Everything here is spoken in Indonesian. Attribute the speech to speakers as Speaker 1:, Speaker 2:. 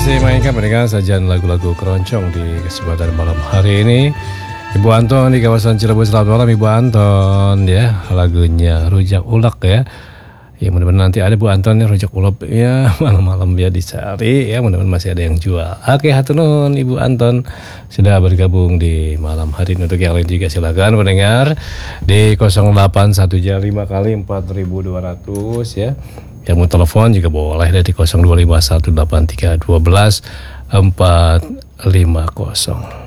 Speaker 1: masih mainkan pendengar sajian lagu-lagu keroncong di kesempatan malam hari ini. Ibu Anton di kawasan Cirebon, selamat malam Ibu Anton ya. Lagunya Rujak Ulek ya. Ya mudah-mudahan nanti ada Bu Anton ya rujak ulek ya malam-malam ya dicari ya, mudah-mudahan masih ada yang jual. Oke, hatur nuhun Ibu Anton sudah bergabung di malam hari ini. Untuk yang lain juga silakan mendengar di 0811 5 kali 4200 ya. Yang mau telepon juga boleh dari 02518312 450.